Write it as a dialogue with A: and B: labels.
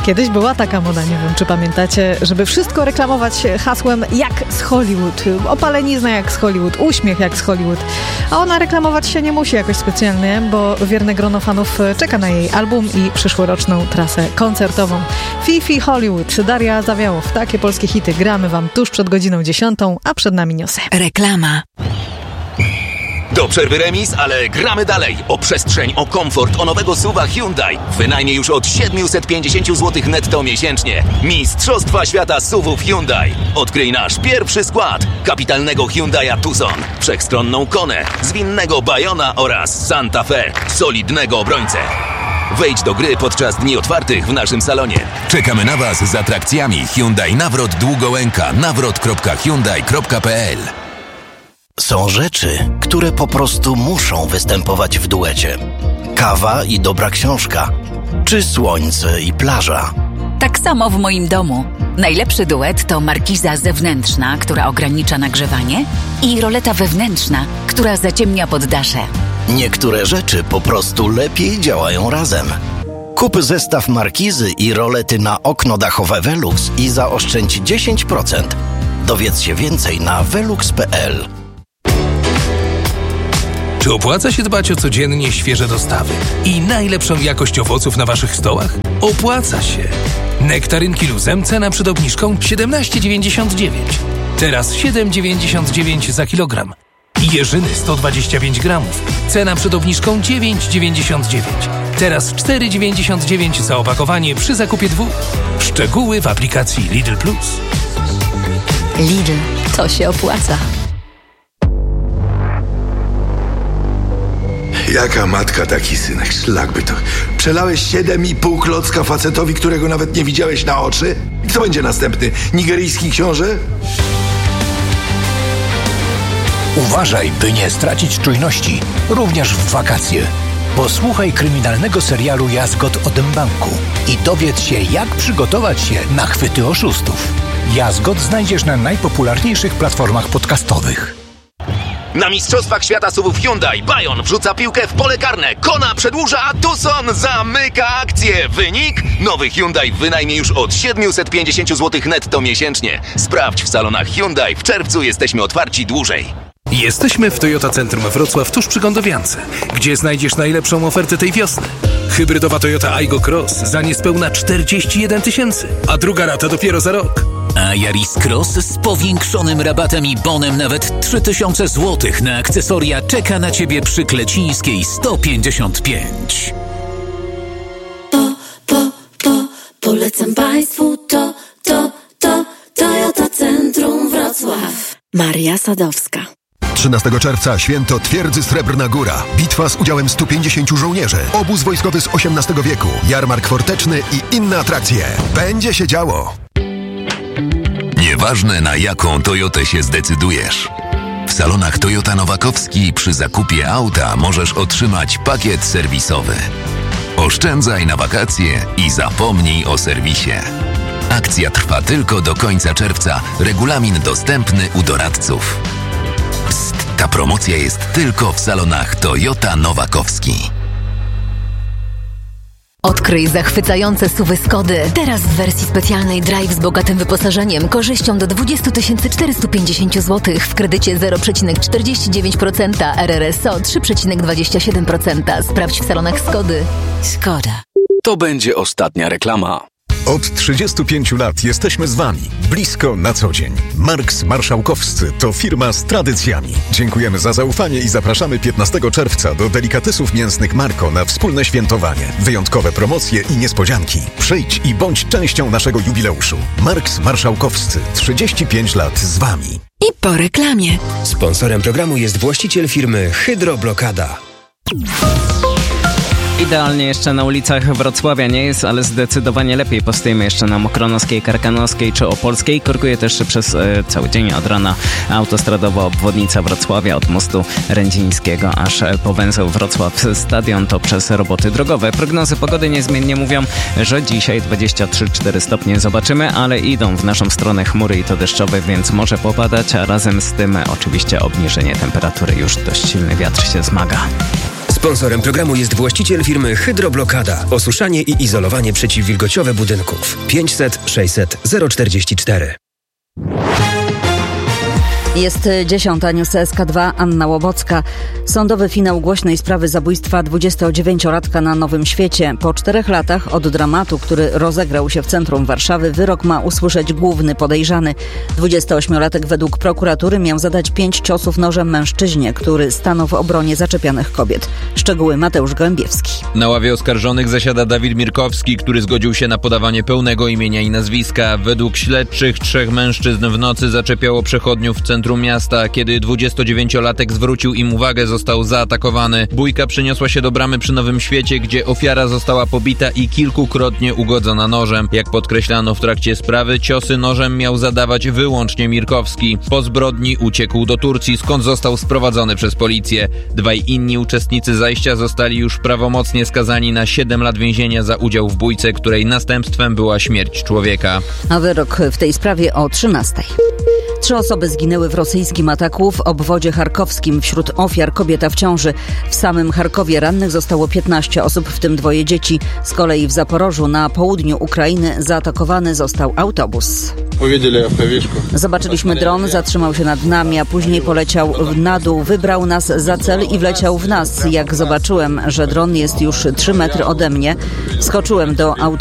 A: Kiedyś była taka moda, nie wiem, czy pamiętacie, żeby wszystko reklamować hasłem jak z Hollywood. Opalenizna jak z Hollywood, uśmiech jak z Hollywood. A ona reklamować się nie musi jakoś specjalnie, bo wierne grono fanów czeka na jej album i przyszłoroczną trasę koncertową. Fifi Hollywood, Daria Zawiałow. Takie polskie hity gramy wam tuż przed godziną 10, a przed nami newsy.
B: Reklama.
C: Do przerwy remis, ale gramy dalej. O przestrzeń, o komfort, o nowego SUV-a Hyundai. Wynajmie już od 750 zł netto miesięcznie. Mistrzostwa świata SUV-ów Hyundai. Odkryj nasz pierwszy skład. Kapitalnego Hyundai'a Tucson, wszechstronną Konę, zwinnego Bayona oraz Santa Fe, solidnego obrońcę. Wejdź do gry podczas dni otwartych w naszym salonie. Czekamy na Was z atrakcjami Hyundai Nawrot Długołęka, nawrot.hyundai.pl.
D: Są rzeczy, które po prostu muszą występować w duecie. Kawa i dobra książka, czy słońce i plaża.
B: Tak samo w moim domu. Najlepszy duet to markiza zewnętrzna, która ogranicza nagrzewanie, i roleta wewnętrzna, która zaciemnia poddasze.
D: Niektóre rzeczy po prostu lepiej działają razem. Kup zestaw markizy i rolety na okno dachowe Velux i zaoszczędź 10%. Dowiedz się więcej na velux.pl.
E: Czy opłaca się dbać o codziennie świeże dostawy i najlepszą jakość owoców na Waszych stołach? Opłaca się! Nektarynki Luzem, cena przed obniżką 17,99. Teraz 7,99 za kilogram. Jeżyny 125 gramów. Cena przed obniżką 9,99. Teraz 4,99 za opakowanie przy zakupie 2. Szczegóły w aplikacji Lidl Plus.
B: Lidl, to się opłaca.
F: Jaka matka, taki synek, szlak by to. Przelałeś 7,5 klocka facetowi, którego nawet nie widziałeś na oczy? I kto będzie następny? Nigeryjski książę?
G: Uważaj, by nie stracić czujności, również w wakacje. Posłuchaj kryminalnego serialu Jazgot o mBanku i dowiedz się, jak przygotować się na chwyty oszustów. Jazgot znajdziesz na najpopularniejszych platformach podcastowych.
C: Na Mistrzostwach Świata SUV-ów Hyundai Bayon wrzuca piłkę w pole karne, Kona przedłuża, a Tucson zamyka akcję. Wynik? Nowy Hyundai wynajmie już od 750 zł netto miesięcznie. Sprawdź w salonach Hyundai. W czerwcu jesteśmy otwarci dłużej.
E: Jesteśmy w Toyota Centrum Wrocław tuż przy Gondowiance, gdzie znajdziesz najlepszą ofertę tej wiosny. Hybrydowa Toyota Aygo Cross za niespełna 41 000, a druga rata dopiero za rok.
H: A Yaris Cross z powiększonym rabatem i bonem nawet 3000 zł na akcesoria czeka na Ciebie przy Klecińskiej 155.
I: Polecam Państwu Toyota Centrum Wrocław. Maria Sadowska.
J: 13 czerwca święto Twierdzy Srebrna Góra. Bitwa z udziałem 150 żołnierzy. Obóz wojskowy z XVIII wieku. Jarmark forteczny i inne atrakcje. Będzie się działo.
C: Nieważne, na jaką Toyotę się zdecydujesz. W salonach Toyota Nowakowski przy zakupie auta możesz otrzymać pakiet serwisowy. Oszczędzaj na wakacje i zapomnij o serwisie. Akcja trwa tylko do końca czerwca. Regulamin dostępny u doradców. Psst, ta promocja jest tylko w salonach Toyota Nowakowski.
B: Odkryj zachwycające SUV-y Skody. Teraz w wersji specjalnej Drive z bogatym wyposażeniem, korzyścią do 20 450 zł w kredycie 0,49%, RRSO 3,27%. Sprawdź w salonach Skody. Skoda.
K: To będzie ostatnia reklama.
J: Od 35 lat jesteśmy z Wami. Blisko na co dzień. Marks Marszałkowscy to firma z tradycjami. Dziękujemy za zaufanie i zapraszamy 15 czerwca do delikatesów mięsnych Marko na wspólne świętowanie. Wyjątkowe promocje i niespodzianki. Przyjdź i bądź częścią naszego jubileuszu. Marks Marszałkowscy. 35 lat z Wami.
B: I po reklamie.
L: Sponsorem programu jest właściciel firmy Hydroblokada.
M: Idealnie jeszcze na ulicach Wrocławia nie jest, ale zdecydowanie lepiej postoimy jeszcze na Mokronowskiej, Karkonoskiej czy Opolskiej. Korkuje też przez cały dzień od rana autostradowa obwodnica Wrocławia od mostu Rędzińskiego aż po węzeł Wrocław Stadion, to przez roboty drogowe. Prognozy pogody niezmiennie mówią, że dzisiaj 23-4 stopnie zobaczymy, ale idą w naszą stronę chmury i to deszczowe, więc może popadać, a razem z tym oczywiście obniżenie temperatury, już dość silny wiatr się zmaga.
L: Sponsorem programu jest właściciel firmy Hydroblokada. Osuszanie i izolowanie przeciwwilgociowe budynków. 500 600 044.
N: Jest 10. News SK2, Anna Łobocka. Sądowy finał głośnej sprawy zabójstwa 29-latka na Nowym Świecie. Po 4 latach od dramatu, który rozegrał się w centrum Warszawy, wyrok ma usłyszeć główny podejrzany. 28-latek według prokuratury miał zadać 5 ciosów nożem mężczyźnie, który stanął w obronie zaczepianych kobiet. Szczegóły Mateusz Gołębiewski.
O: Na ławie oskarżonych zasiada Dawid Mirkowski, który zgodził się na podawanie pełnego imienia i nazwiska. Według śledczych 3 mężczyzn w nocy zaczepiało przechodniów w centrum miasta. Kiedy 29-latek zwrócił im uwagę, został zaatakowany. Bójka przeniosła się do bramy przy Nowym Świecie, gdzie ofiara została pobita i kilkukrotnie ugodzona nożem. Jak podkreślano w trakcie sprawy, ciosy nożem miał zadawać wyłącznie Mirkowski. Po zbrodni uciekł do Turcji, skąd został sprowadzony przez policję. 2 inni uczestnicy zajścia zostali już prawomocnie skazani na 7 lat więzienia za udział w bójce, której następstwem była śmierć człowieka.
N: A wyrok w tej sprawie o 13:00. 3 osoby zginęły w rosyjskim ataku w obwodzie charkowskim. Wśród ofiar kobieta w ciąży. W samym Charkowie rannych zostało 15 osób, w tym 2 dzieci. Z kolei w Zaporożu na południu Ukrainy zaatakowany został autobus. Zobaczyliśmy dron, zatrzymał się nad nami, a później poleciał na dół, wybrał nas za cel i wleciał w nas. Jak zobaczyłem, że dron jest już 3 metry ode mnie, skoczyłem do autobusu.